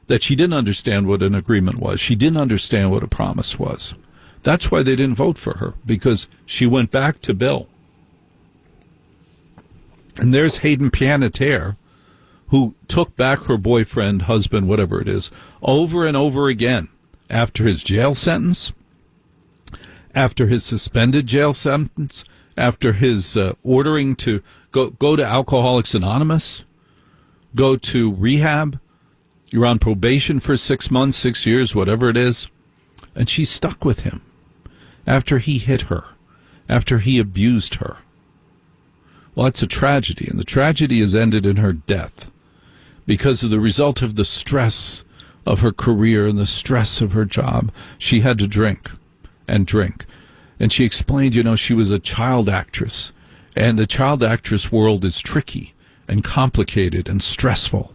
that she didn't understand what an agreement was. She didn't understand what a promise was. That's why they didn't vote for her, because she went back to Bill. And there's Hayden Panettiere, who took back her boyfriend, husband, whatever it is, over and over again after his jail sentence, after his suspended jail sentence, after his ordering to go to Alcoholics Anonymous, go to rehab. You're on probation for 6 months, 6 years, whatever it is. And she stuck with him after he hit her, after he abused her. Well, that's a tragedy, and the tragedy has ended in her death because of the result of the stress of her career and the stress of her job. She had to drink and drink. And she explained, she was a child actress, and the child actress world is tricky and complicated and stressful.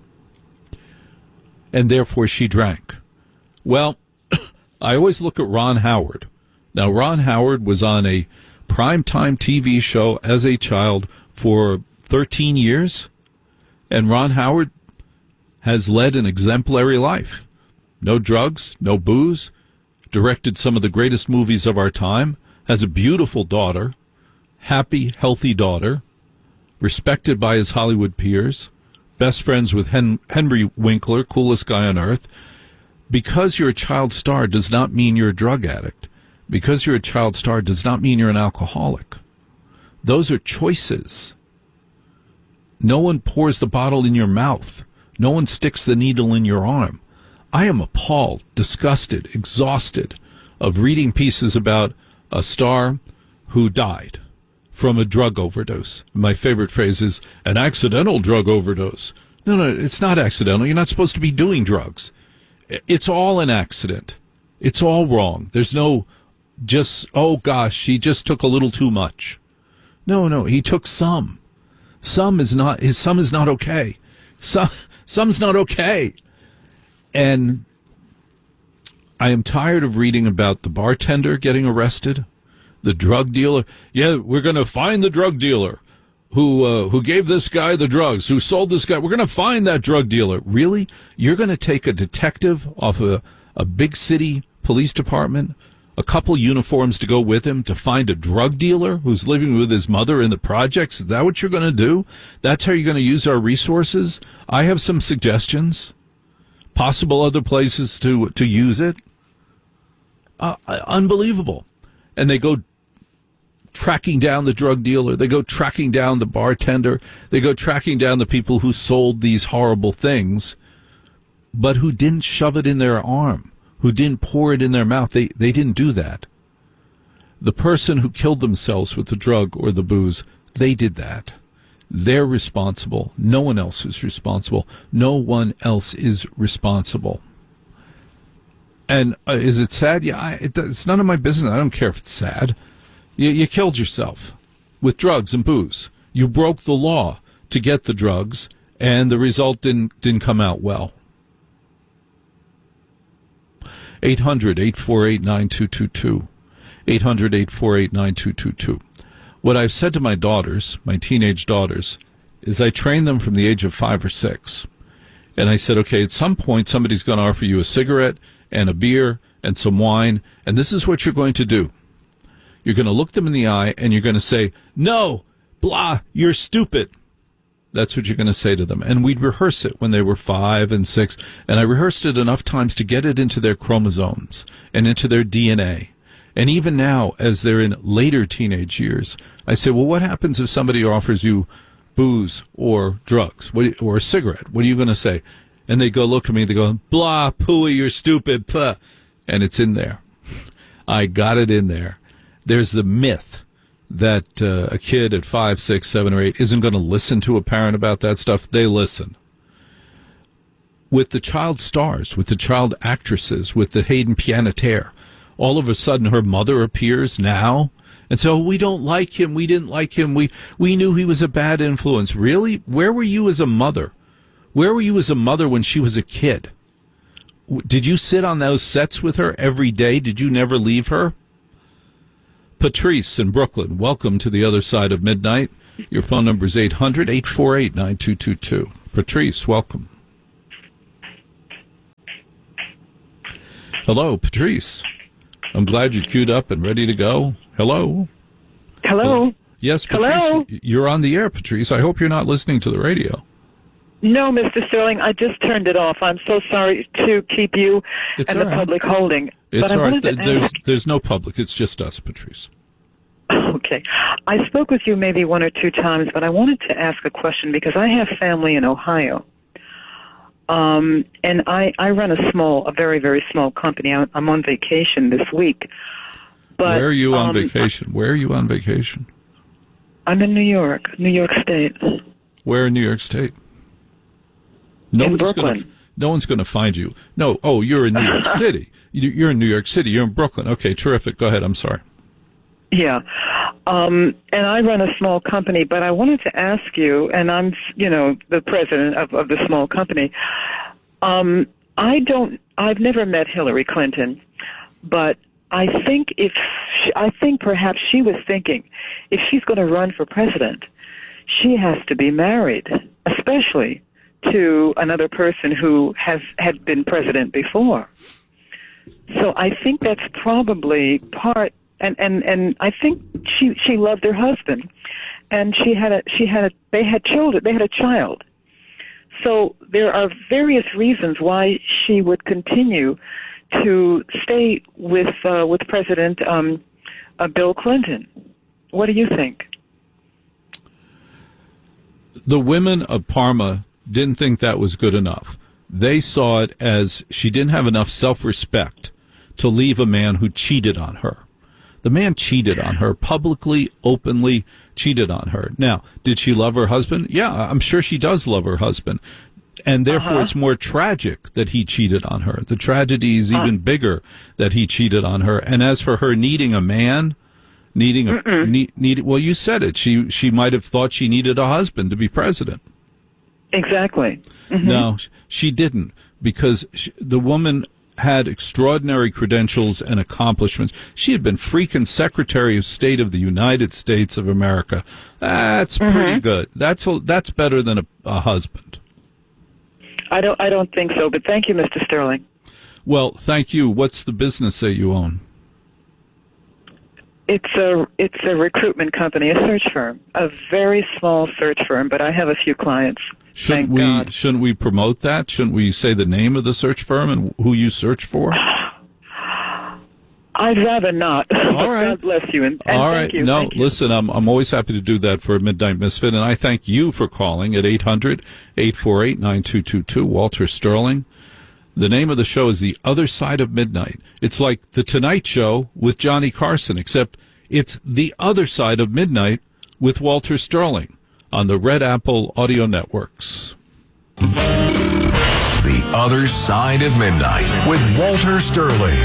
And therefore she drank. Well, I always look at Ron Howard. Now, Ron Howard was on a primetime TV show as a child for 13 years, and Ron Howard has led an exemplary life. No drugs, no booze, directed some of the greatest movies of our time, has a beautiful daughter, happy, healthy daughter, respected by his Hollywood peers, best friends with Henry Winkler, coolest guy on earth. Because you're a child star does not mean you're a drug addict. Because you're a child star does not mean you're an alcoholic. Those are choices. No one pours the bottle in your mouth. No one sticks the needle in your arm. I am appalled, disgusted, exhausted of reading pieces about a star who died from a drug overdose. My favorite phrase is an accidental drug overdose. No, it's not accidental. You're not supposed to be doing drugs. It's all an accident. It's all wrong. There's no oh gosh, he just took a little too much. No, he took some. Some is not okay. Some's not okay. And I am tired of reading about the bartender getting arrested, the drug dealer. Yeah, we're going to find the drug dealer who gave this guy the drugs, who sold this guy. We're going to find that drug dealer. Really? You're going to take a detective off a big city police department, a couple uniforms to go with him to find a drug dealer who's living with his mother in the projects? Is that what you're going to do? That's how you're going to use our resources? I have some suggestions. Possible other places to use it. Unbelievable. And they go tracking down the drug dealer. They go tracking down the bartender. They go tracking down the people who sold these horrible things, but who didn't shove it in their arm, who didn't pour it in their mouth. They didn't do that. The person who killed themselves with the drug or the booze, they did that. They're responsible. No one else is responsible. No one else is responsible. And is it sad? Yeah, it's none of my business. I don't care if it's sad. You killed yourself with drugs and booze. You broke the law to get the drugs, and the result didn't come out well. 800-848-9222. 800-848-9222. What I've said to my daughters, my teenage daughters, is I train them from the age of 5 or 6. And I said, okay, at some point somebody's going to offer you a cigarette and a beer and some wine, and this is what you're going to do. You're going to look them in the eye, and you're going to say, no, blah, you're stupid. That's what you're going to say to them. And we'd rehearse it when they were 5 and 6, and I rehearsed it enough times to get it into their chromosomes and into their DNA. And even now, as they're in later teenage years, I say, well, what happens if somebody offers you booze or drugs or a cigarette? What are you going to say? And they go look at me, they go, blah, pooey, you're stupid, puh. And it's in there. I got it in there. There's the myth that a kid at 5, 6, 7, or 8 isn't going to listen to a parent about that stuff. They listen. With the child stars, with the child actresses, with the Hayden Panettiere, all of a sudden her mother appears now and so we don't like him, we didn't like him, we knew he was a bad influence. Really? Where were you as a mother? Where were you as a mother when she was a kid? Did you sit on those sets with her every day? Did you never leave her? Patrice in Brooklyn, welcome to the other side of midnight. Your phone number is 800-848-9222. Patrice, welcome. Hello, Patrice. I'm glad you're queued up and ready to go. Hello. Hello. Yes, Patrice. Hello? You're on the air, Patrice. I hope you're not listening to the radio. No, Mr. Sterling, I just turned it off. I'm so sorry to keep you It's and all the right. public holding. It's but I all right. wanted to ask. There's no public. It's just us, Patrice. Okay. I spoke with you maybe one or two times, but I wanted to ask a question because I have family in Ohio. And I run a very, very small company. I'm on vacation this week. But, Where are you on vacation? Where are you on vacation? I'm in New York State. Where in New York State? In Brooklyn. No one's going to find you. No. Oh, you're in New York City. You're in New York City. You're in Brooklyn. Okay, terrific. Go ahead. I'm sorry. Yeah. And I run a small company, but I wanted to ask you, and I'm, the president of the small company. I've never met Hillary Clinton, but I think perhaps she was thinking if she's going to run for president, she has to be married, especially to another person who had been president before. So I think that's probably part. And I think she loved her husband, and they had children. They had a child. So there are various reasons why she would continue to stay with President Bill Clinton. What do you think? The women of Parma didn't think that was good enough. They saw it as she didn't have enough self-respect to leave a man who cheated on her. The man cheated on her, publicly, openly cheated on her. Now, did she love her husband? Yeah, I'm sure she does love her husband. And therefore, it's more tragic that he cheated on her. The tragedy is even bigger that he cheated on her. And as for her needing a man, well, you said it. She might have thought she needed a husband to be president. Exactly. Mm-hmm. No, she didn't, because the woman had extraordinary credentials and accomplishments. She had been freaking Secretary of State of the United States of America. That's pretty good. That's better than a husband. I don't think so, but thank you, Mr. Sterling. Well, thank you. What's the business that you own? It's a recruitment company, a search firm, a very small search firm, but I have a few clients. Shouldn't we promote that? Shouldn't we say the name of the search firm and who you search for? I'd rather not. All right. God bless you. And all right. Thank you. No, thank you. Listen, I'm always happy to do that for a Midnight Misfit, and I thank you for calling at 800-848-9222. Walter Sterling. The name of the show is The Other Side of Midnight. It's like The Tonight Show with Johnny Carson, except it's The Other Side of Midnight with Walter Sterling on the Red Apple Audio Networks. The Other Side of Midnight with Walter Sterling.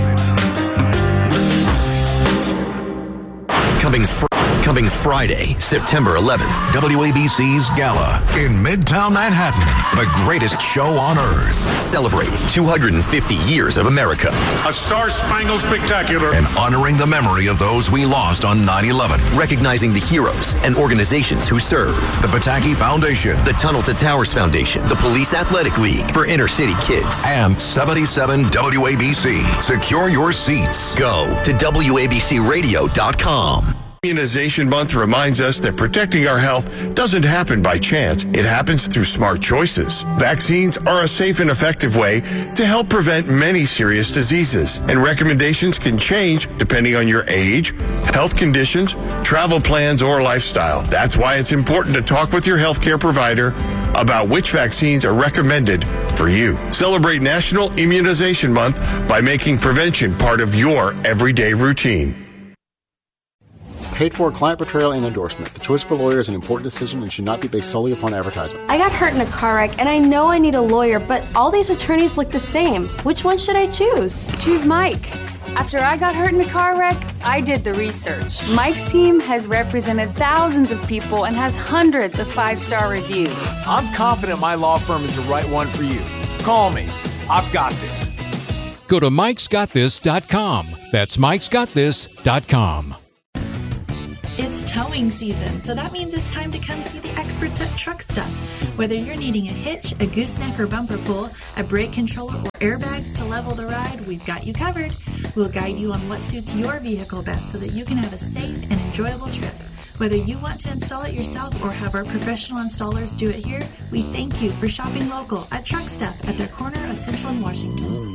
Coming Friday, September 11th, WABC's Gala in Midtown Manhattan, the greatest show on earth. Celebrating 250 years of America. A star-spangled spectacular. And honoring the memory of those we lost on 9/11. Recognizing the heroes and organizations who serve. The Pataki Foundation. The Tunnel to Towers Foundation. The Police Athletic League for inner city kids. And 77 WABC. Secure your seats. Go to WABCRadio.com. Immunization Month reminds us that protecting our health doesn't happen by chance. It happens through smart choices. Vaccines are a safe and effective way to help prevent many serious diseases, and recommendations can change depending on your age, health conditions, travel plans, or lifestyle. That's why it's important to talk with your healthcare provider about which vaccines are recommended for you. Celebrate National Immunization Month by making prevention part of your everyday routine. Paid for client portrayal and endorsement. The choice of a lawyer is an important decision and should not be based solely upon advertisements. I got hurt in a car wreck, and I know I need a lawyer, but all these attorneys look the same. Which one should I choose? Choose Mike. After I got hurt in a car wreck, I did the research. Mike's team has represented thousands of people and has hundreds of 5-star reviews. I'm confident my law firm is the right one for you. Call me. I've got this. Go to mikesgotthis.com. That's mikesgotthis.com. It's towing season, so that means it's time to come see the experts at Truck Stuff. Whether you're needing a hitch, a gooseneck or bumper pull, a brake controller, or airbags to level the ride, we've got you covered. We'll guide you on what suits your vehicle best so that you can have a safe and enjoyable trip. Whether you want to install it yourself or have our professional installers do it here, we thank you for shopping local at Truck Stuff at their corner of Central and Washington.